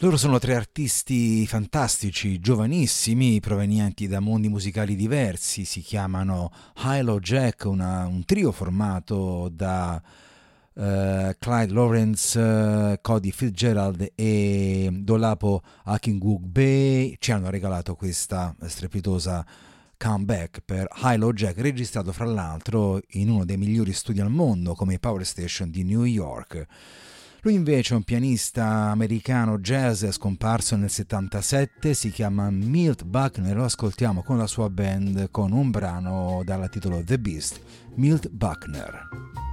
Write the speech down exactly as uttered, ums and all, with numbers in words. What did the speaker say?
Loro sono tre artisti fantastici, giovanissimi, provenienti da mondi musicali diversi. Si chiamano Hi-Lo Jack, una- un trio formato da eh, Clyde Lawrence, eh, Cody Fitzgerald e Dolapo Akingbugbe. Ci hanno regalato questa strepitosa comeback per Hi-Lo Jack, registrato fra l'altro in uno dei migliori studi al mondo come i Power Station di New York. Lui invece è un pianista americano jazz scomparso nel settantasette, si chiama Milt Buckner, lo ascoltiamo con la sua band con un brano dal titolo The Beast, Milt Buckner.